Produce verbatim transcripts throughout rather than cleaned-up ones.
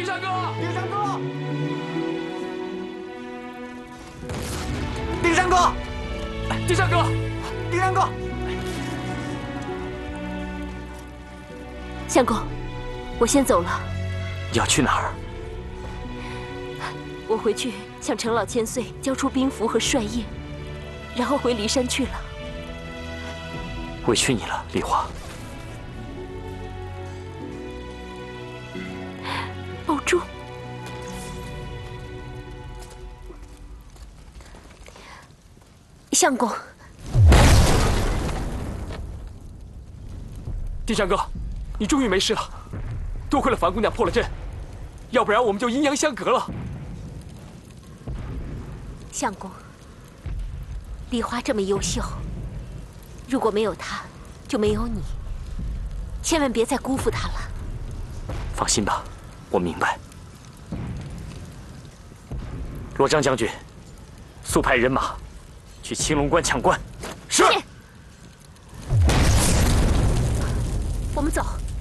丁山哥， 丁山哥，丁山哥， 丁山哥， 丁山哥， 相公，我先走了。 你要去哪儿？ 我回去向程老千岁交出兵符和帅印，然后回骊山去了。 委屈你了，梨花。 保重。相公， 丁山哥，你终于没事了，多亏了樊姑娘破了阵，要不然我们就阴阳相隔了。 相公，梨花这么优秀，如果没有她，就没有你，千万别再辜负她了。 放心吧，我明白。罗章将军，速派人马去青龙关抢关。是。 我们走。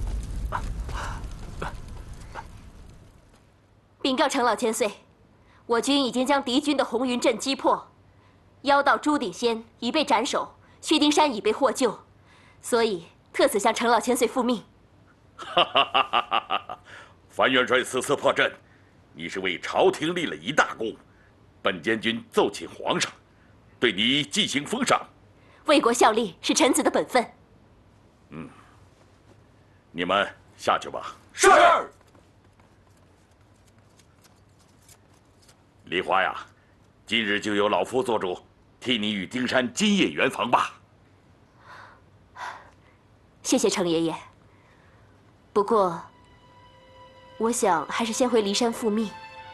禀告程老千岁，我军已经将敌军的红云阵击破，妖道朱鼎仙已被斩首，薛丁山已被获救，所以特此向程老千岁复命。 哈哈哈哈哈！樊元帅此次破阵，你是为朝廷立了一大功，本监军奏请皇上，对你进行封赏。 为国效力是臣子的本分。 嗯，你们下去吧。 是。 梨花呀，今日就由老夫做主，替你与丁山今夜圆房吧。 谢谢程爷爷。不过，我想还是先回骊山复命。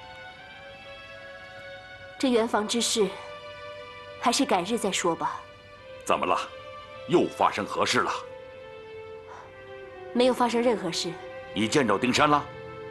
这圆房之事，还是改日再说吧。 怎么了？又发生何事了？ 没有发生任何事。 你见着丁山了？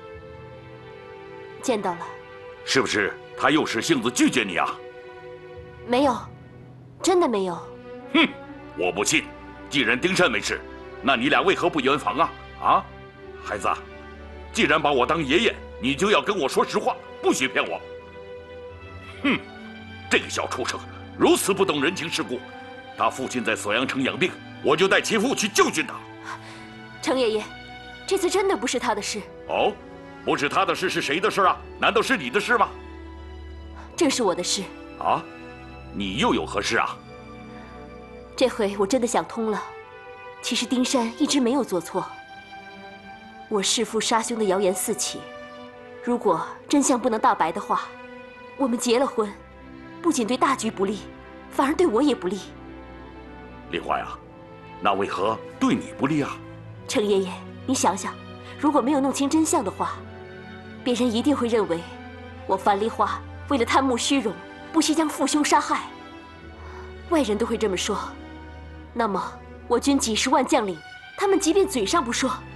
见到了。 是不是他又使性子拒绝你啊？ 没有，真的没有。 哼，我不信。既然丁山没事，那你俩为何不圆房啊？啊，孩子，既然把我当爷爷，你就要跟我说实话，不许骗我。哼，这个小畜生如此不懂人情世故。他父亲在锁阳城养病，我就带其父去救训他。 程爷爷，这次真的不是他的事。 哦，不是他的事是谁的事啊？难道是你的事吗？ 正是我的事。 啊，你又有何事啊？ 这回我真的想通了，其实丁山一直没有做错。我弑父杀兄的谣言四起，如果真相不能大白的话，我们结了婚，不仅对大局不利，反而对我也不利。 梨花呀，那为何对你不利啊？ 程爷爷，你想想，如果没有弄清真相的话，别人一定会认为我樊梨花为了贪慕虚荣，不惜将父兄杀害。外人都会这么说，那么我军几十万将领，他们即便嘴上不说，